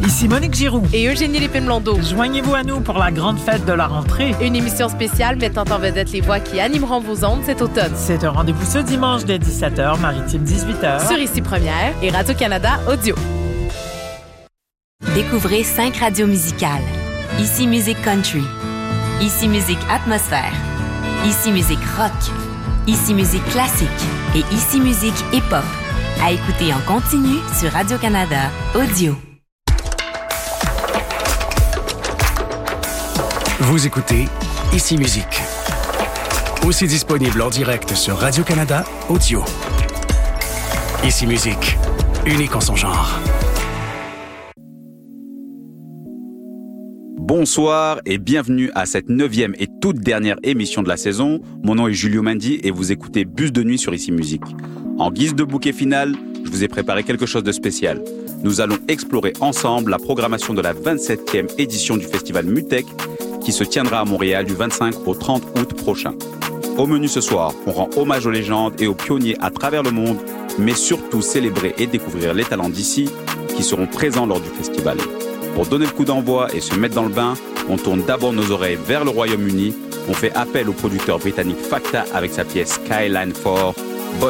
Ici Monique Giroux et Eugénie Lépine-Blondeau. Joignez-vous à nous pour la grande fête de la rentrée. Une émission spéciale mettant en vedette les voix qui animeront vos ondes cet automne. C'est un rendez-vous ce dimanche dès 17h, maritime 18h. Sur Ici Première et Radio-Canada Audio. Découvrez 5 radios musicales. Ici Musique Country. Ici Musique Atmosphère. Ici Musique Rock. Ici Musique Classique. Et Ici Musique Hip-Hop. À écouter en continu sur Radio-Canada Audio. Vous écoutez Ici Musique. Aussi disponible en direct sur Radio-Canada Audio. Ici Musique, unique en son genre. Bonsoir et bienvenue à cette 9e et toute dernière émission de la saison. Mon nom est Julio Mendy et vous écoutez Bus de nuit sur Ici Musique. En guise de bouquet final, je vous ai préparé quelque chose de spécial. Nous allons explorer ensemble la programmation de la 27e édition du festival Mutech qui se tiendra à Montréal du 25 au 30 août prochain. Au menu ce soir, on rend hommage aux légendes et aux pionniers à travers le monde, mais surtout célébrer et découvrir les talents d'ici qui seront présents lors du festival. Pour donner le coup d'envoi et se mettre dans le bain, on tourne d'abord nos oreilles vers le Royaume-Uni. On fait appel au producteur britannique Facta avec sa pièce Skyline 4.